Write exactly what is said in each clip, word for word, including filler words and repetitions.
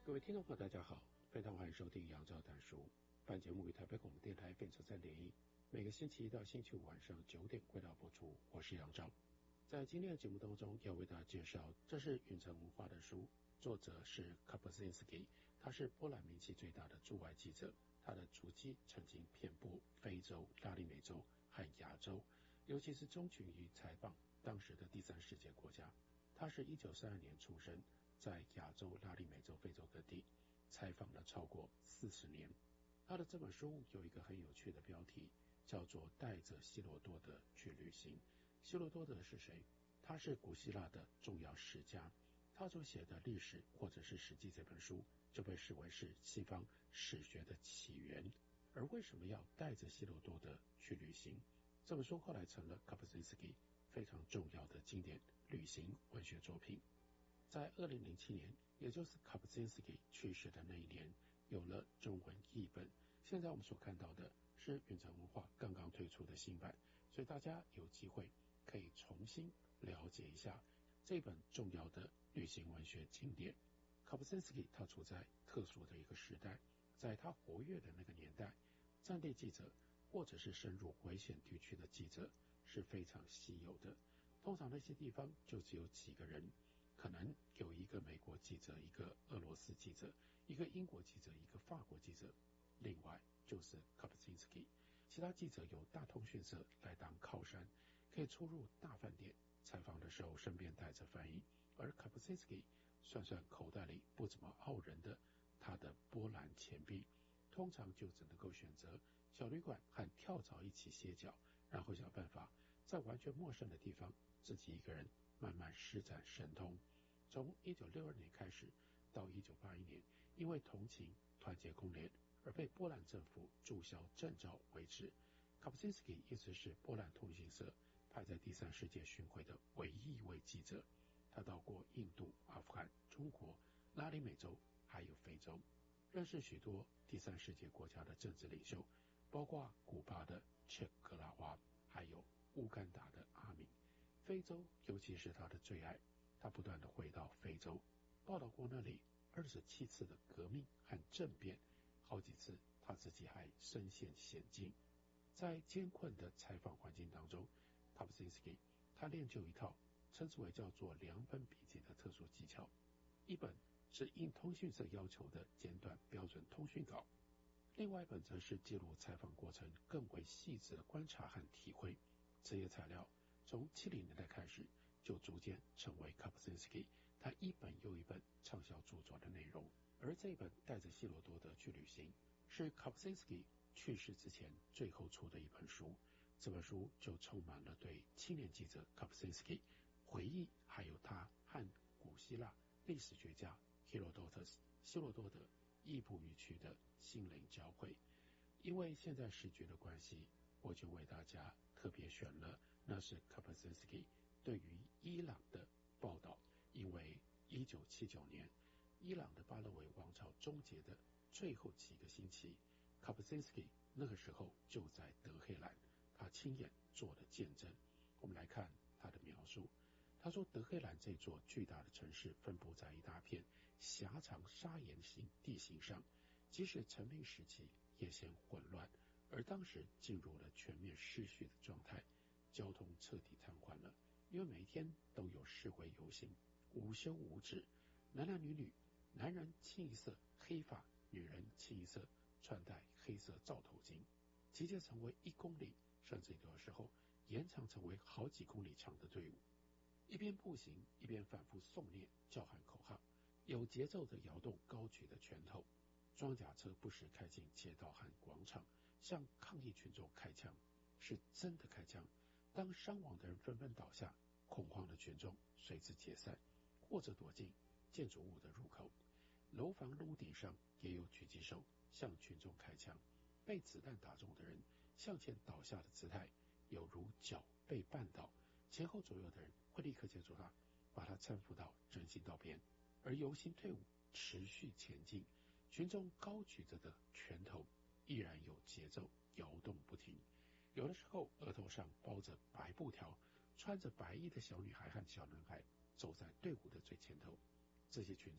各位听众朋友大家好，非常欢迎收听杨照谈书。本节目与台北广播电台分成三点一，每个星期一到星期五晚上九点归到播出。我是杨照。在今天的节目当中，要为大家介绍，这是允城文化的书，作者是 Kapuscinski， 他是波兰名气最大的驻外记者，他的足迹曾经遍布非洲、拉丁美洲和亚洲，尤其是钟情于采访当时的第三世界国家。他是一九三二年出生，在亚洲、拉丁美洲、非洲各地采访了超过四十年。他的这本书有一个很有趣的标题，叫做带着希罗多德去旅行。希罗多德是谁？他是古希腊的重要史家，他所写的历史或者是史记这本书就被视为是西方史学的起源。而为什么要带着希罗多德去旅行？这本书后来成了 Kapuscinski 非常重要的经典旅行文学作品。在二零零七年，也就是 Kapuscinski 去世的那一年，有了中文译本。现在我们所看到的是允城文化刚刚推出的新版，所以大家有机会可以重新了解一下这本重要的旅行文学经典。Kapuscinski 他处在特殊的一个时代，在他活跃的那个年代，战地记者或者是深入危险地区的记者是非常稀有的。通常那些地方就只有几个人，可能有一个美国记者，一个俄罗斯记者，一个英国记者，一个法国记者，另外就是 Kapuscinski。 其他记者有大通讯社来当靠山，可以出入大饭店，采访的时候身边带着翻译。而 Kapuscinski 算算口袋里不怎么傲人的他的波兰钱币，通常就只能够选择小旅馆和跳蚤一起歇脚，然后想办法在完全陌生的地方自己一个人慢慢施展神通。从一九六二年开始到一九八一年，因为同情团结公联而被波兰政府注销证照为止。 Kapuscinski 一直是波兰通讯社派在第三世界巡回的唯一一位记者。他到过印度、阿富汗、中国、拉丁美洲还有非洲，认识许多第三世界国家的政治领袖，包括古巴的切格拉瓦，还有乌干达的阿明。非洲尤其是他的最爱，他不断的回到非洲，报道过那里二十七次的革命和政变，好几次他自己还身陷险境。在艰困的采访环境当中， Kapuscinski 他练就一套称之为叫做两本笔记的特殊技巧。一本是应通讯社要求的简短标准通讯稿，另外一本则是记录采访过程更为细致的观察和体会。这些材料从七零年代开始就逐渐成为 Kapuscinski 他一本又一本畅销著作的内容。而这一本带着希罗多德去旅行是 Kapuscinski 去世之前最后出的一本书。这本书就充满了对青年记者 Kapuscinski 回忆，还有他和古希腊历史学家 Herodotus 希罗多德亦步亦趋的心灵交汇。因为现在时局的关系，我就为大家特别选了那是 Kapuscinski 对于伊朗的报道。因为一九七九年伊朗的巴勒维王朝终结的最后几个星期， Kapuscinski 那个时候就在德黑兰，他亲眼做了见证。我们来看他的描述。他说，德黑兰这座巨大的城市分布在一大片狭长砂岩型地形上，即使成名时期也显混乱，而当时进入了全面失序的状态，交通彻底瘫痪了，因为每天都有示威游行，无休无止，男男女女，男人清一色黑发，女人清一色穿戴黑色罩头巾，集结成为一公里甚至有的时候延长成为好几公里长的队伍，一边步行一边反复诵念叫喊口号，有节奏地摇动高举的拳头。装甲车不时开进街道和广场，向抗议群众开枪，是真的开枪。当伤亡的人纷纷倒下，恐慌的群众随之解散，或者躲进建筑物的入口。楼房屋顶上也有狙击手向群众开枪，被子弹打中的人向前倒下的姿态有如脚被绊倒，前后左右的人会立刻接住他，把他搀扶到人行道边。而游行队伍持续前进，群众高举着的拳头依然有节奏摇动不停。有的时候额头上包着白布条，穿着白衣的小女孩和小男孩走在队伍的最前头。这些群众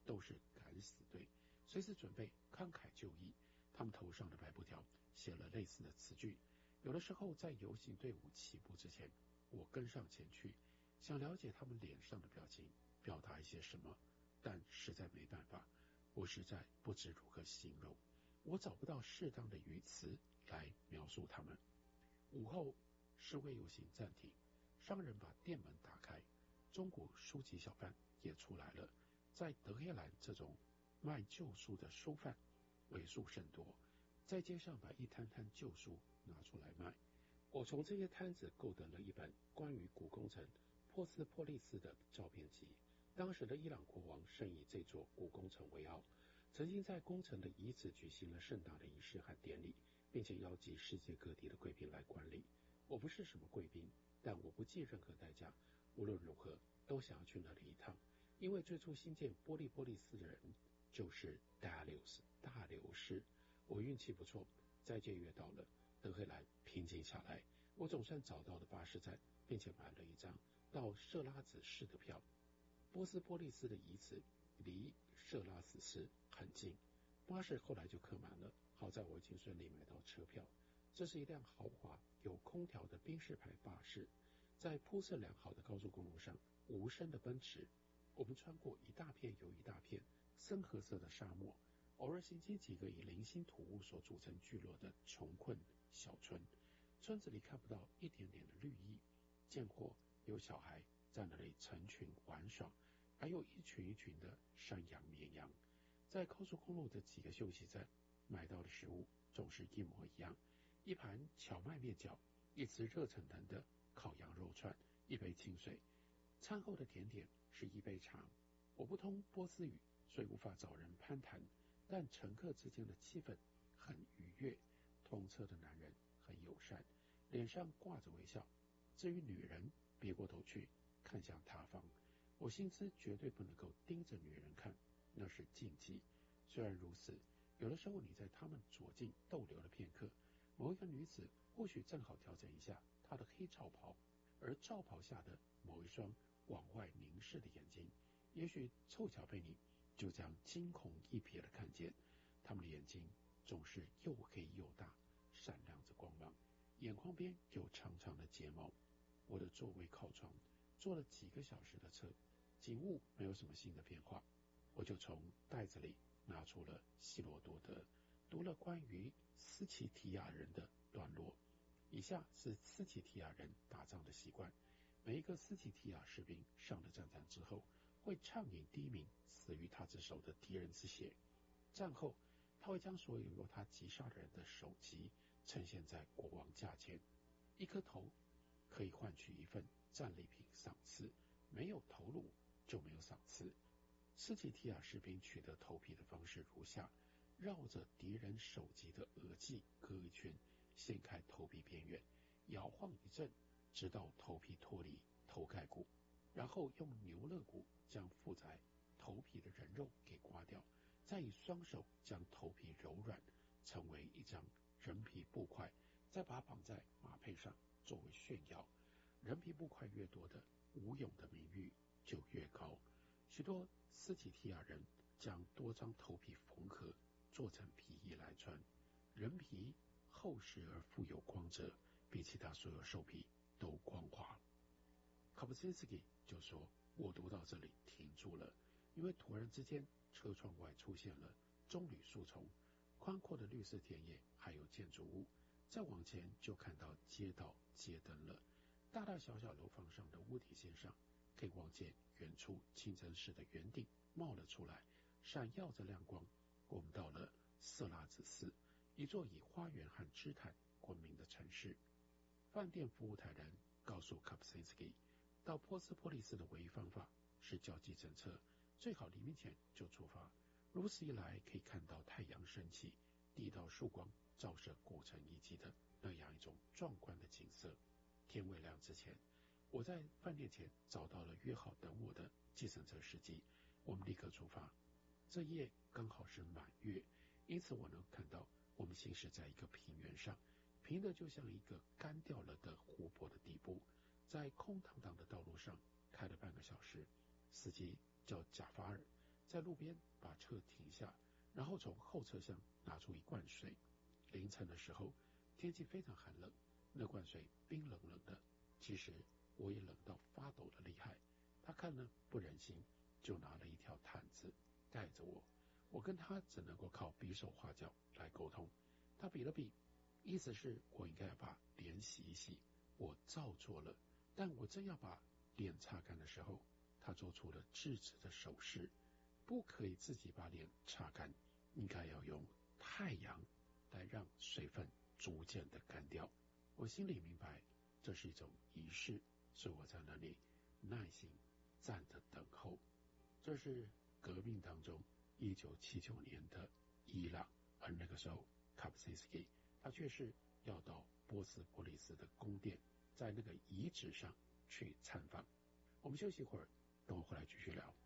都是敢死队，随时准备慷慨就义。他们头上的白布条写了类似的词句。有的时候在游行队伍起步之前，我跟上前去，想了解他们脸上的表情，表达一些什么，但实在没办法，我实在不知如何形容，我找不到适当的语词来描述他们。午后，示威游行暂停，商人把店门打开，中国书籍小贩也出来了。在德黑兰，这种卖旧书的书贩为数甚多，在街上把一摊摊旧书拿出来卖。我从这些摊子购得了一本关于古工城波斯波利斯的照片集。当时的伊朗国王甚以这座古工城为傲，曾经在工程的遗址举行了盛大的仪式和典礼，并且邀集世界各地的贵宾来观礼。我不是什么贵宾，但我不计任何代价，无论如何都想要去那里一趟，因为最初新建波利波利斯的人就是大流士大流士。我运气不错，斋戒月到了，德黑兰平静下来，我总算找到了巴士站，并且买了一张到设拉子市的票。波斯波利斯的遗址离设拉子市很近，巴士后来就客满了，好在我已经顺利买到车票。这是一辆豪华有空调的宾士牌巴士，在铺设良好的高速公路上无声的奔驰。我们穿过一大片又一大片深褐色的沙漠，偶尔行经几个以零星土屋所组成聚落的穷困小村，村子里看不到一点点的绿意，见或有小孩在那里成群玩耍，还有一群一群的山羊绵羊。在高速公路的几个休息站买到的食物总是一模一样，一盘荞麦面饺，一只热腾腾的烤羊肉串，一杯清水。餐后的甜点是一杯茶。我不通波斯语，所以无法找人攀谈，但乘客之间的气氛很愉悦。同车的男人很友善，脸上挂着微笑。至于女人，别过头去看向他方。我心知绝对不能够盯着女人看，那是禁忌。虽然如此，有的时候你在他们左近逗留了片刻，某一个女子或许正好调整一下她的黑罩袍，而罩袍下的某一双往外凝视的眼睛，也许凑巧被你就这样惊恐一瞥的看见。他们的眼睛总是又黑又大，闪亮着光芒，眼眶边有长长的睫毛。我的座位靠窗，坐了几个小时的车，景物没有什么新的变化。我就从袋子里拿出了希罗多德，读了关于斯奇提亚人的段落。以下是斯奇提亚人打仗的习惯。每一个斯奇提亚士兵上了战场之后，会畅饮第一名死于他之手的敌人之血。战后，他会将所有由他击杀的人的首级呈现在国王驾前，一颗头可以换取一份战利品赏赐，没有头颅就没有赏赐。斯奇提亚士兵取得头皮的方式如下：绕着敌人首级的额际割一圈，掀开头皮边缘，摇晃一阵，直到头皮脱离头盖骨，然后用牛肋骨将附在头皮的人肉给刮掉，再以双手将头皮柔软成为一张人皮布块，再把它绑在马背上作为炫耀。人皮布块越多的，武勇的名誉就越高。许多斯奇提亚人将多张头皮缝合做成皮衣来穿，人皮厚实而富有光泽，比其他所有兽皮都光滑。卡布钦斯基就说，我读到这里停住了，因为突然之间车窗外出现了棕榈树丛，宽阔的绿色田野，还有建筑物。再往前就看到街道街灯了，大大小小楼房上的屋顶线上可以望见远处清真寺的圆顶冒了出来，闪耀着亮光。我们到了色拉子寺，一座以花园和织毯闻名的城市。饭店服务台人告诉卡普钦斯基，到波斯波利斯的唯一方法是叫计程车，最好黎明前就出发。如此一来，可以看到太阳升起，第一道曙光照射古城遗迹的那样一种壮观的景色。天未亮之前，我在饭店前找到了约好等我的计程车司机，我们立刻出发。这夜刚好是满月，因此我能看到我们行驶在一个平原上，平的就像一个干掉了的湖泊的底部。在空荡荡的道路上开了半个小时，司机叫贾法尔， 在路边把车停下，然后从后车厢拿出一罐水。凌晨的时候，天气非常寒冷，那罐水冰冷冷的，其实我也冷到发抖的厉害。他看了不忍心，就拿了一条毯子盖着我。我跟他只能够靠比手画脚来沟通。他比了比，意思是我应该要把脸洗一洗。我照做了，但我正要把脸擦干的时候，他做出了制止的手势，不可以自己把脸擦干，应该要用太阳来让水分逐渐的干掉。我心里明白这是一种仪式，所以我在那里耐心站着等候。这是革命当中一九七九年的伊朗，而那个时候卡普辛斯基他却是要到波斯波利斯的宫殿，在那个遗址上去参访。我们休息一会儿，等我回来继续聊。